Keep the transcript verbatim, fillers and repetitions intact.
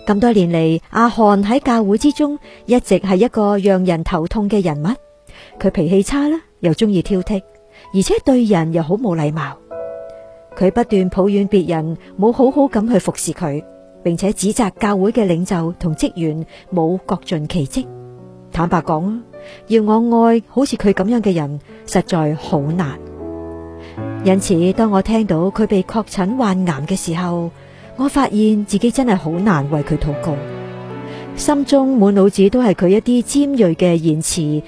咁多年嚟，阿漢喺教會之中一直係一個讓人頭痛嘅人物。佢脾氣差啦，又中意挑剔，而且對人又好冇禮貌。佢不斷抱怨別人冇好好咁去服侍佢，並且指責教會嘅領袖同職員冇各盡其職。坦白講啊，要我愛好似佢咁樣嘅人，實在好難。因此，當我聽到佢被確診患癌嘅時候，我發現自己真係好難為佢禱告，心中滿腦子都係佢一啲尖銳嘅言辭